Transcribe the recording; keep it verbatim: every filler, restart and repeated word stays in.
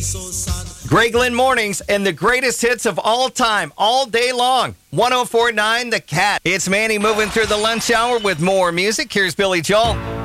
Greg Lynn Mornings and the greatest hits of all time, all day long. one oh four point nine The Cat. It's Manny moving through the lunch hour with more music. Here's Billy Joel.